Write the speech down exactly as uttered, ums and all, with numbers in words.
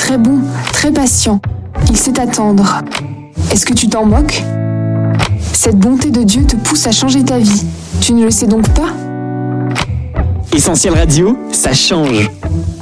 très bon, très patient. Il sait attendre. Est-ce que tu t'en moques ? Cette bonté de Dieu te pousse à changer ta vie. Tu ne le sais donc pas ? Essentiel Radio, ça change.